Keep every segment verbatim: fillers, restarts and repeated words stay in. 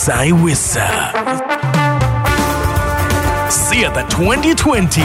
Sai Wissa Siata twenty twenty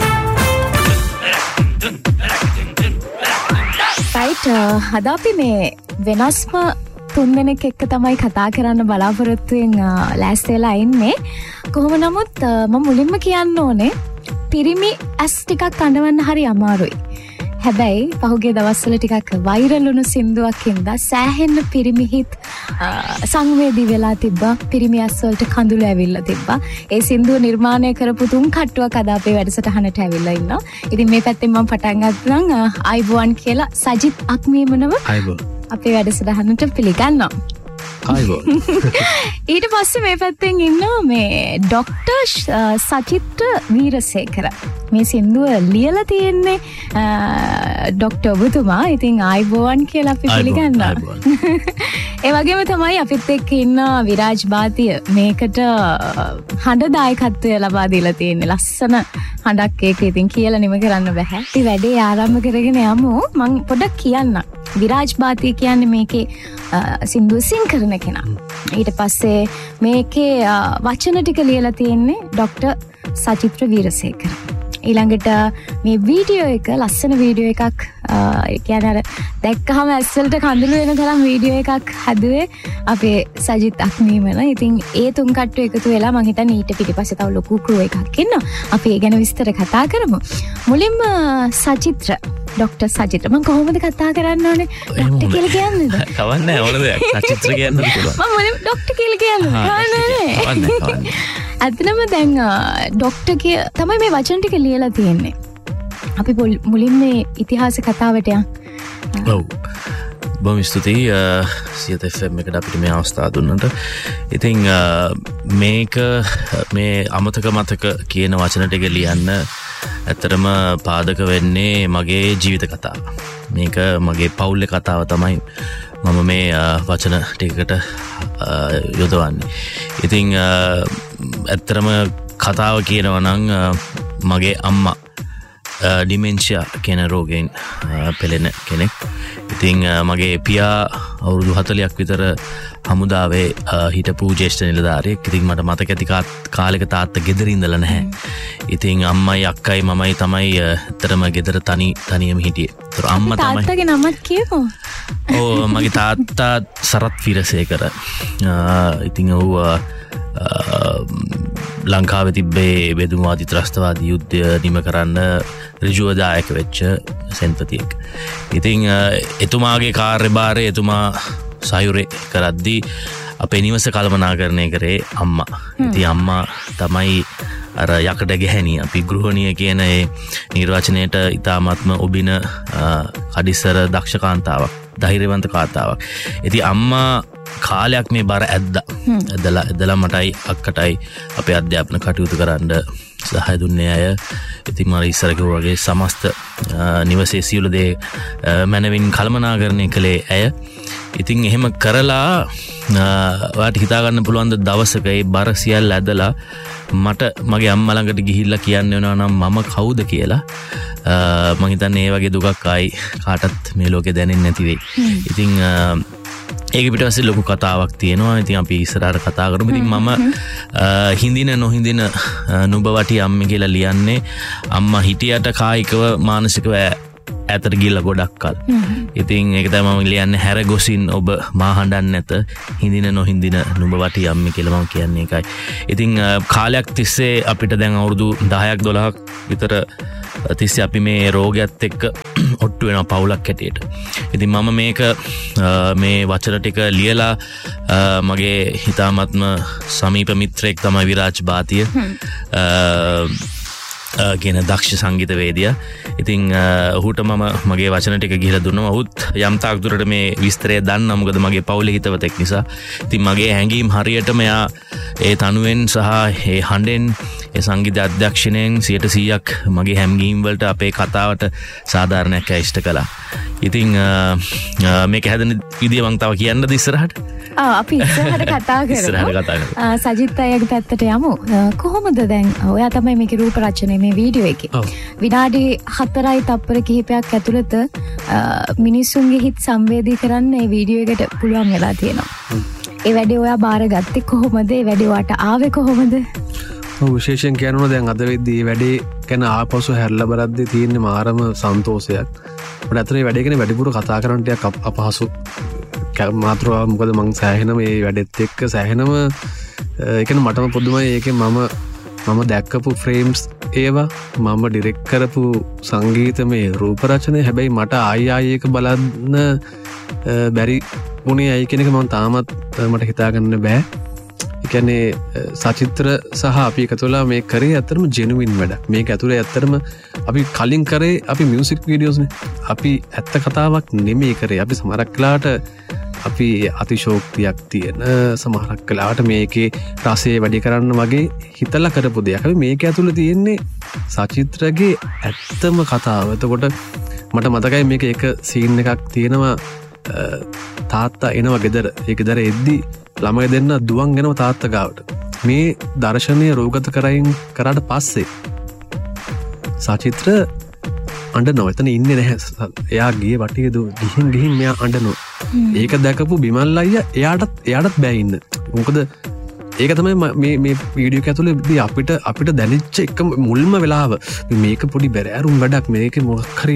right අද අපි මේ වෙනස්ම තුන් දෙනෙක් එක්ක තමයි කතා කරන්න බලාපොරොත්තුෙන් ලෑස්ති වෙලා ඉන්නේ. කොහොම නමුත් මම මුලින්ම කියන්න ඕනේ පිරිමි ඇස් ටිකක් අඳවන්න හරි අමාරුයි. හැබැයි පහුගිය දවස්වල ටිකක් වෛරල් වුණු සින්දුවක් හින්දා සෑහෙන්න පිරිමි හිත් සංවේදී වෙලා තිබ්බා. පිරිමි ඇස් වලට කඳුළු ඇවිල්ලා තිබ්බා. ඒ සින්දුව නිර්මාණය කරපු තුන් කට්ටුවක් අද අපේ වැඩසටහනට ඇවිල්ලා ඉන්නවා. ඉතින් මේ පැත්තෙන් මම පටන් ගත්තා නම් අයිබෝන් කියලා සජිත් අක්මීමනව අපේ වැඩසටහනට පිළිගන්නවා. අයිබෝන්. ඊට පස්සේ මේ පැත්තෙන් ඉන්නවා මේ ડોක්ටර් සචිත්‍ර වීරසේකර. මේ සින්දුව ලියලා තියෙන්නේ ડોක්ටර් ඔබතුමා. ඉතින් ආයිබෝන් කියලා අපි පිළිගන්නවා. ඒ වගේම තමයි අපිත් එක්ක ඉන්න විරාජ් බාතිය මේකට හඬ දායකත්වය ලබා දීලා තියෙන්නේ. ලස්සන හඬක් ඒක ඉතින් කියලා නිම කරන්න බෑ. ඉතින් වැඩේ ආරම්භ කරගෙන යමු. මම පොඩ්ඩක් කියන්නම්. විරාජ් බාතිය කියන්නේ මේකේ සින්දුව සිං කරන කෙනා. ඊට පස්සේ මේකේ වචන ටික ලියලා තියෙන්නේ ડોක්ටර් සචිත්‍ර වීරසේකර. ඊළඟට මේ වීඩියෝ එක ලස්සන වීඩියෝ එකක් කියන්නේ අර දැක්කහම ඇස්වලට කඳුළු වෙන තරම් වීඩියෝ එකක් හදුවේ අපේ සජිත් අක්මීමන. ඉතින් ඒ තුන් කට්ටු එකතු වෙලා මං හිතන්නේ ඊට පිටිපස්සේ තව ලොකු ක්‍රූ එකක් ඉන්නවා. අපි ඒ ගැන විස්තර කතා කරමු. මුලින්ම සචිත්‍ර ડોක්ටර් සචිත්‍ර මම කොහොමද කතා කරන්න ඕනේ? ડોක්ටර් කියලා කියන්නේද? කවන්නේ ඕන දෙයක්. සචිත්‍ර කියන්නද කියලා. මම මුලින්ම ડોක්ටර් කියලා කියන්නවා. කවන්නේ. කවන්නේ කවන්නේ. ඇත්තටම දැන් ડોක්ටර් කිය තමයි මේ වචන ටික ලියලා තියෙන්නේ. අපි මුලින්ම මේ ඉතිහාස කතාවට යන්. ඔව්. බොහොම ස්තුතියි සියත එෆ් එම් එකට අපිට මේ අවස්ථාව දුන්නට. ඉතින් මේක මේ අමතක මතක කියන වචන ටික ලියන්න ඇත්තටම පාදක වෙන්නේ මගේ ජීවිත කතාව. මේක මගේ පවුලේ කතාව තමයි මම මේ වචන ටිකකට යොදවන්නේ. ඉතින් ඇත්තටම කතාව කියනවා නම් මගේ අම්මා ඩිමෙන්ෂියා කියන රෝගයෙන් පෙළෙන කෙනෙක්. ඉතින් මගේ පියා අවුරුදු හතලියක් විතර හමුදාවේ හිටපු ජේෂ්ඨ නිලධාරියෙක්. ඉතින් මට මතක ඇති කාලෙක තාත්තා ගෙදර ඉඳලා නැහැ. ඉතින් අම්මයි අක්කයි මමයි තමයි ඇත්තටම ගෙදර තනි තනියම හිටියේ. ඒතර අම්මා තමයි තාත්තගේ නමත් කියපො. ඔව් මගේ තාත්තා සරත් වීරසේකර. ඉතින් ඔව් ලංකාවේ තිබ්බේ බෙදුම්වාදී ත්‍රස්තවාදී යුද්ධය නිම කරන්න ඍජුව දායක වෙච්ච සෙන්පතියෙක්. ඉතින් එතුමාගේ කාර්යභාරය එතුමා සයුරේ කරද්දී අපේ නිවස කළමනාකරණය කරේ අම්මා. ඉතින් අම්මා තමයි අර යකඩ ගැහැණිය අපි ගෘහණිය කියන ඒ නිර්වචනයට ඉතාමත්ම ඔබින කඩිස්සර දක්ෂ කාන්තාවක්, ධෛර්යවන්ත කාන්තාවක්. ඉතින් අම්මා කාලයක් මේ බර ඇද්දා. ඇදලා ඇදලා මටයි අක්කටයි අපේ අධ්‍යාපන කටයුතු කරන්න සහාය දුන්නේ අය. ඉතින් මම ඉස්සර කිව්වා වගේ සමස්ත නිවසේ සියලු දේ මනවින් කළමනාකරණය කළේ ඇය. ඉතින් එහෙම කරලා ඔයාට හිතා ගන්න පුළුවන් දවසක ඒ බර සියල්ල ඇදලා මට මගේ අම්මා ළඟට ගිහිල්ලා කියන්න වෙනවා නම් මම කවුද කියලා. මම හිතන්නේ ඒ වගේ දුකක් ආයි කාටත් මේ ලෝකේ දැනෙන්නේ නැති වෙයි. ඉතින් ඒක පිටපස්සේ ලොකු කතාවක් තියෙනවා. ඉතින් අපි ඉස්සරහට කතා කරමු. ඉතින් මම හින්දින නොහින්දින නුඹ වටි අම්මේ කියලා ලියන්නේ අම්මා හිටියට කායිකව මානසිකව ඈතට ගිහිල්ලා ගොඩක් කල්. ඉතින් ඒක තමයි මම ලියන්නේ හැර ගොසින් ඔබ මා හඬන්නේ නැත හින්දින නොහින්දින නුඹ වටි අම්මේ කියලා මම කියන්නේ ඒකයි. ඉතින් කාලයක් තිස්සේ අපිට දැන් අවුරුදු දහයක් දොළහක් විතර තිස්සේ අපි මේ රෝගයත් එක්ක ඔට්ටු වෙනවා පවුලක් හැටියට. ඉතින් මම මේක මේ වචන ටික ලියලා මගේ හිතාමත්ම සමීප මිත්‍රයෙක් තමයි විරාජ් බාතිය කියන දක්ෂ සංගීතවේදියා. ඉතින් ඔහුට මම මගේ වචන ටික ගිහලා දුන්නා. ඔහුත් යම් තාක් දුරට මේ විස්තරය දන්නා. මොකද මගේ පවුලේ හිතවතෙක් නිසා. ඉතින් මගේ හැඟීම් හරියටම එයා ඒ තනුවෙන් සහ ඒ හඬෙන් ඒ සංගීත අධ්‍යක්ෂණයෙන් සියයට සීයක් මගේ හැඟීම් වලට අපේ කතාවට සාධාරණයක් ඇයිෂ්ට කළා. ඉතින් මේක හැදෙන විදිය මම තව කියන්නද ඉස්සරහට? ආ අපි ඉස්සරහට කතා කරමු. ඉස්සරහට කතා කරමු. සජිත් අයගේ පැත්තට යමු. කොහොමද දැන් ඔයා තමයි මේකේ රූප රචනයේ මේ වීඩියෝ එකේ. විනාඩි හතරයි තප්පර කිහිපයක් ඇතුළත මිනිස්සුන්ගේ හිත සංවේදී කරන්න මේ වීඩියෝ එකට පුළුවන් වෙලා තියෙනවා. ඒ වැඩේ ඔයා බාරගත්තේ කොහොමද? ඒ වැඩේ ඔයාට ආවේ කොහොමද? විශේෂයෙන් කියනවා දැන් අද වෙද්දී මේ වැඩේ ගැන ආපසු හැරලා බලද්දී තියෙන මාරම සන්තෝෂයක්. මට ඇත්තටම මේ වැඩේ ගැන වැඩිපුර කතා කරන්න ටිකක් අපහසු මාත්‍රාව. මොකද මං සෑහෙනම මේ වැඩෙත් එක්ක සෑහෙනම ඒ කියන්නේ මටම පුදුමයි. ඒකේ මම මම දැක්කපු ෆ්‍රේම්ස් ඒවා මම ඩිරෙක්ට් කරපු සංගීතමය රූප රචනය. හැබැයි මට ආයි ආයි ඒක බලන්න බැරි වුණේ ඇයි කියන එක මම තාමත් මට හිතාගන්න බෑ. කියන්නේ සචිත්‍ර සහ අපි එකතුලා මේ කරේ ඇත්තටම ජෙනුවින් වැඩක්. මේක ඇතුලේ ඇත්තටම අපි කලින් කරේ අපි මියුසික් වීඩියෝස්නේ. අපි ඇත්ත කතාවක් නෙමෙයි කරේ. අපි සමහරක් වෙලාවට අපි අතිශෝක්තියක් තියෙන සමහරක් වෙලාවට මේකේ රසය වැඩි කරන්න වගේ හිතලා කරපු දෙයක්. අපි මේක ඇතුලේ තියෙන්නේ සචිත්‍රගේ ඇත්තම කතාව. එතකොට මට මතකයි මේක එක සීන් එකක් තියෙනවා. තාත්තා එනවා ගෙදර. ඒ ගෙදර එද්දි ළමයි දෙන්න දුවන් එනවා තාත්තා ගාවට. මේ දර්ශනය රූගත කරයින් කරාට පස්සේ සචිත්‍ර අඬනවා. එතන ඉන්නේ නැහැ. එයා ගියේ වටේ දු ගිහින් ගිහින් මෙයා අඬනවා. ඒක දැකපු බිමල් අයියා එයාටත් එයාටත් බෑ ඉන්න. මොකද ඒක තමයි මේ මේ වීඩියෝ එක ඇතුලේ අපිට අපිට දැනෙච්ච එක මුල්ම වෙලාව. මේක පොඩි බැරෑරුම් වැඩක්. මේක මොකක් හරි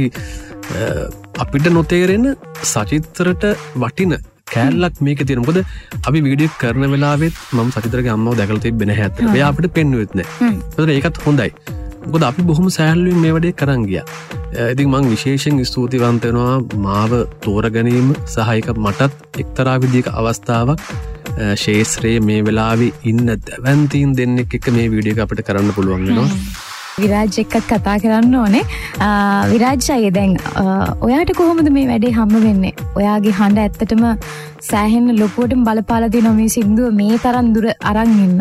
අපිට නොතේරෙන සචිත්‍රට වටින කෑල්ලක් මේක තියෙන. මොකද අපි වීඩියෝ කරන වෙලාවෙත් මම සචිත්‍රගේ අම්මව දැකලා තිබ්බේ නැහැ අතට. එයා අපිට පෙන්නුවෙත් නැහැ. මොකද ඒකත් හොඳයි. මොකද අපි බොහොම සෑහලුවෙන් මේ වැඩේ කරන් ගියා. ඉතින් මම විශේෂයෙන් ස්තුතිවන්ත වෙනවා මාව තෝර ගැනීම සහ ඒක මටත් එක්තරා විදිහක අවස්ථාවක් ශේෂ්ත්‍රයේ මේ වෙලාවේ ඉන්න දැවැන්තීන් දෙන්නෙක් එක්ක මේ වීඩියෝ එක අපිට කරන්න පුළුවන් වෙනවා. විරාජ් එක්කත් කතා කරන්න ඕනේ. විරාජ් අයියේ දැන් ඔයාට කොහොමද මේ වැඩේ හම්බ වෙන්නේ? ඔයාගේ හඬ ඇත්තටම සෑහෙන ලොකුවටම බලපාලා තියෙනවා මේ සින්දුව මේ තරම් දුර අරන් ඉන්න.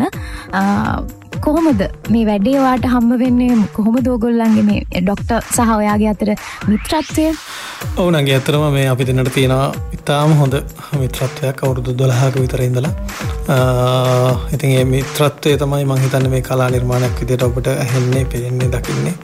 කොහොමද මේ වැඩේ ඔයාට හම්බ වෙන්නේ? කොහොමද ඕගොල්ලන්ගේ මේ ડોක්ටර් සහ ඔයාගේ අතර මිත්‍රත්වය? ඔව් නංගි ඇත්තටම මේ අපි දෙන්නට තියෙනවා ඉතාම හොඳ මිත්‍රත්වයක් අවුරුදු දොළහක විතර ඉඳලා. ඉතින් මේ මිත්‍රත්වය තමයි මම හිතන්නේ මේ කලා නිර්මාණයක් විදිහට ඔබට ඇහෙන්නේ, පේන්නේ, දකින්නේ.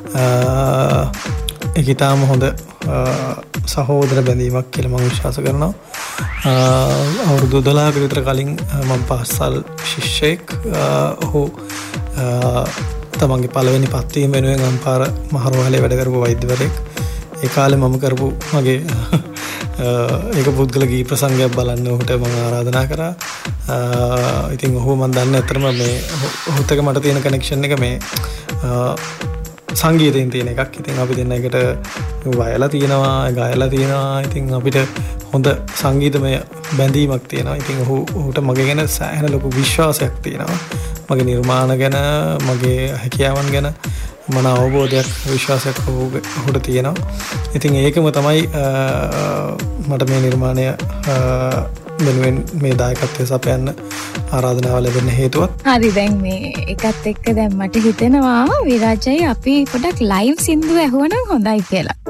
ඒක ඉතාම හොඳ සහෝදර බැඳීමක් කියලා මම විශ්වාස කරනවා. අවුරුදු දොළහක විතර කලින් මම පාසල් ශිෂ්‍යයෙක් ඔහු තමන්ගේ පළවෙනි පත්වීම වෙනුවෙන් අම්පාර මහරෝහලේ වැඩ කරපු වෛද්‍යවරයෙක්. ඒ කාලේ මම කරපු මගේ ඒක පුද්ගල ගී ප්‍රසංගයක් බලන්න ඔහුට මම ආරාධනා කරා. ඉතින් ඔහු මම දන්නේ අතරම මේ ඔහුත් එක්ක මට තියෙන කනෙක්ෂන් එක මේ සංගීතයෙන් තියෙන එකක්. ඉතින් අපි දෙන්න එකට වයලා තියෙනවා, ගායලා තියෙනවා. ඉතින් අපිට හොඳ සංගීතමය බැඳීමක් තියෙනවා. ඉතින් ඔහු ඔහුට මගේ ගැන සෑහෙන ලොකු විශ්වාසයක් තියෙනවා. මගේ නිර්මාණ ගැන, මගේ හැකියාවන් ගැන මන අවබෝධයක්, විශ්වාසයක් ඔහුට තියෙනවා. ඉතින් ඒකම තමයි මට මේ නිර්මාණය වෙනුවෙන් මේ දායකත්වය සපයන්න ආරාධනාව ලැබෙන්න හේතුවත්. හරි දැන් මේ එකත් එක්ක දැන් මට හිතෙනවා විරාජයි අපි පොඩක් ලයිව් සින්දුව ඇහුවනම් හොඳයි කියලා.